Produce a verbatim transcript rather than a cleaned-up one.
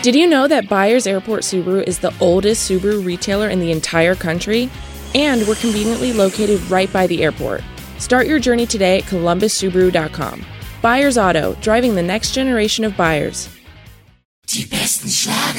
Did you know that Byers Airport Subaru is the oldest Subaru retailer in the entire country? And we're conveniently located right by the airport. Start your journey today at columbus subaru dot com. Byers Auto, driving the next generation of buyers. Die besten Schlager